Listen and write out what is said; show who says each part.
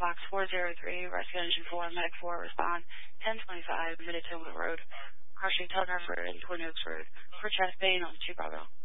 Speaker 1: Fox 403, Rescue Engine 4, Medic 4, respond 1025 Mid-Atonement Road, crossing Telegraph Road and Twin Oaks Road, for chest pain on 2 Bravo.